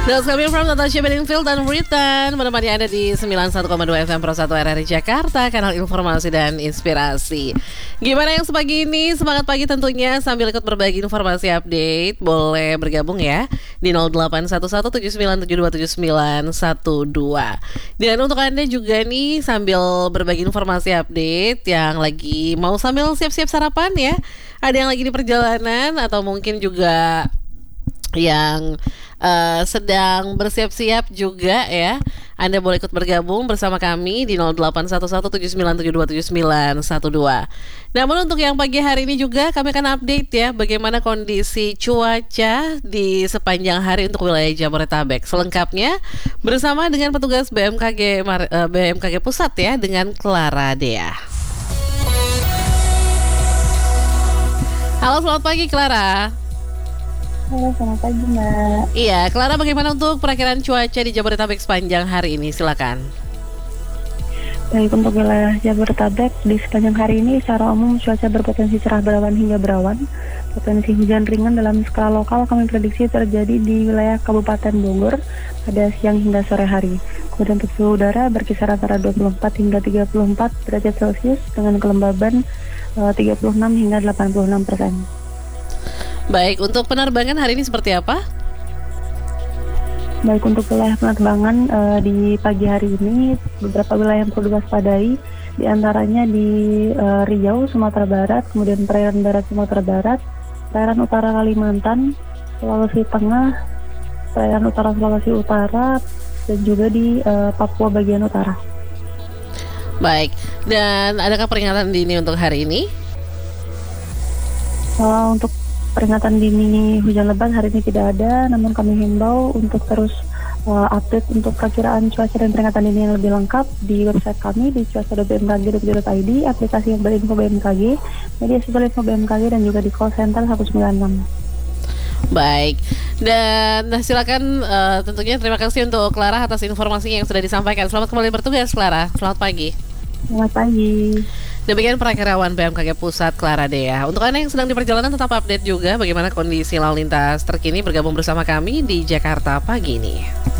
That's coming from Natasha Bedingfield dan Britain menemani Anda di 91,2 FM Pro 1 RRI Jakarta, kanal informasi dan inspirasi. Gimana yang sepagi ini? Semangat pagi tentunya sambil ikut berbagi informasi update. Boleh bergabung ya di 081179727912. Dan untuk Anda juga nih sambil berbagi informasi update yang lagi mau sambil siap-siap sarapan ya. Ada yang lagi di perjalanan atau mungkin juga yang sedang bersiap-siap juga ya. Anda boleh ikut bergabung bersama kami di 081179727912. Namun untuk yang pagi hari ini juga kami akan update ya bagaimana kondisi cuaca di sepanjang hari untuk wilayah Jabodetabek. Selengkapnya bersama dengan petugas BMKG Pusat ya, dengan Clara Dea. Halo, selamat pagi Clara. Halo, selamat pagi Mbak. Iya, Clara, bagaimana untuk perakiraan cuaca di Jabodetabek sepanjang hari ini? Silakan. Baik, untuk wilayah Jabodetabek di sepanjang hari ini secara umum cuaca berpotensi cerah berawan hingga berawan. Potensi hujan ringan dalam skala lokal kami prediksi terjadi di wilayah Kabupaten Bogor pada siang hingga sore hari. Kemudian untuk suhu udara berkisar antara 24 hingga 34 derajat Celcius dengan kelembaban 36 hingga 86%. Baik, untuk penerbangan hari ini seperti apa? Baik, untuk wilayah penerbangan di pagi hari ini beberapa wilayah yang perlu diwaspadai, di antaranya di Riau, Sumatera Barat, kemudian perairan barat Sumatera Barat, perairan utara Kalimantan, Sulawesi Tengah, perairan utara Sulawesi Utara, dan juga di Papua bagian utara. Baik, dan adakah peringatan dini untuk hari ini? Untuk peringatan dini hujan lebat hari ini tidak ada, namun kami himbau untuk terus update untuk perakiraan cuaca dan peringatan dini yang lebih lengkap di website kami di cuaca.bmkg.go.id, aplikasi yang berinfo BMKG, media sosial info BMKG, dan juga di call center 196. Baik, dan silakan tentunya terima kasih untuk Clara atas informasinya yang sudah disampaikan. Selamat kembali bertugas Clara, selamat pagi. Selamat pagi. Demikian perakirawan BMKG Pusat Clara Dea. Untuk Anda yang sedang di perjalanan tetap update juga bagaimana kondisi lalu lintas terkini, bergabung bersama kami di Jakarta pagi ini.